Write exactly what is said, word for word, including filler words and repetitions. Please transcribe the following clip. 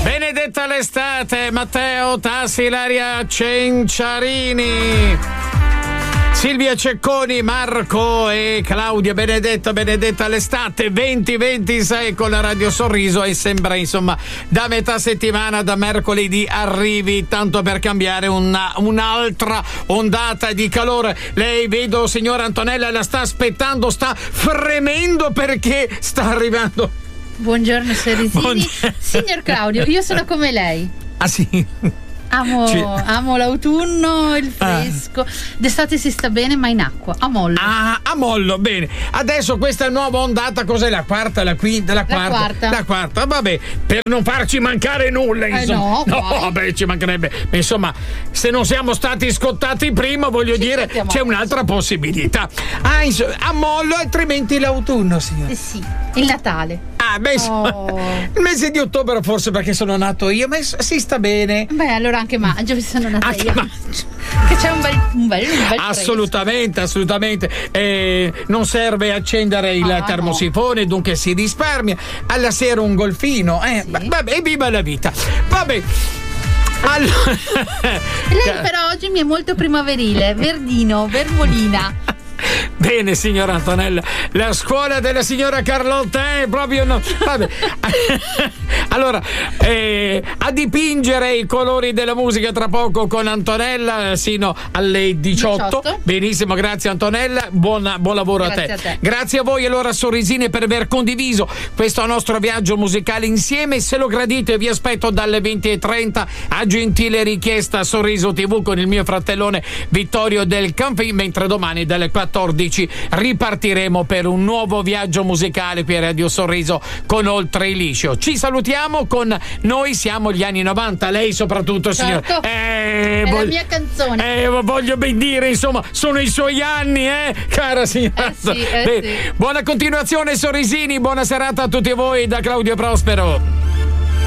Benedetta l'estate, Matteo Tassi, Ilaria Cenciarini, Silvia Cecconi, Marco e Claudia. Benedetta, Benedetta l'estate venti ventisei con la Radio Sorriso, e sembra insomma da metà settimana, da mercoledì, arrivi tanto per cambiare una, un'altra ondata di calore. Lei, vedo, signora Antonella, la sta aspettando, sta fremendo perché sta arrivando. Buongiorno Sorrisini. Buongiorno. Signor Claudio, io sono come lei. Ah sì? Amo, Ci... amo l'autunno, il fresco. Ah. D'estate si sta bene, ma in acqua, a mollo. Ah, a mollo, bene. Adesso questa nuova ondata, cos'è? La quarta, la quinta, la quarta? La quarta. La quarta, vabbè, per non farci mancare nulla, insomma. Eh no, no, vabbè, ci mancherebbe. Ma insomma, se non siamo stati scottati prima, voglio ci dire, c'è un'altra possibilità. Ah, insomma, a mollo, altrimenti l'autunno, signore. Eh sì, il Natale. Ah, beh, oh. Il mese di ottobre forse perché sono nato io, ma si sta bene. Beh, allora anche maggio, che sono nata anche io. Maggio. Che c'è un bel, un bel, un bel assolutamente, fresco. assolutamente. Eh, non serve accendere il ah, termosifone, no. Dunque si risparmia. Alla sera un golfino. Eh, sì. Vabbè, viva la vita. Vabbè. Allora. Lei però oggi mi è molto primaverile, verdino, vermolina. Bene, signora Antonella, la scuola della signora Carlotta è proprio no. Vabbè. Allora, eh, a dipingere i colori della musica tra poco con Antonella sino alle diciotto. diciotto. Benissimo, grazie Antonella, buona, buon lavoro grazie a, te. a te. Grazie a voi allora Sorrisini per aver condiviso questo nostro viaggio musicale insieme. Se lo gradite vi aspetto dalle venti e trenta a gentile richiesta Sorriso tivù con il mio fratellone Vittorio Del Campi, mentre domani dalle quattordici ripartiremo per un nuovo viaggio musicale per Radio Sorriso con Oltre il Liscio. Ci salutiamo con Noi siamo gli anni novanta, lei soprattutto, signora. Certo. Eh, è voglio, la mia canzone. Eh, voglio ben dire, insomma, sono i suoi anni, eh, cara signora. Eh sì, eh Beh, sì. Buona continuazione Sorrisini, buona serata a tutti voi da Claudio Prospero.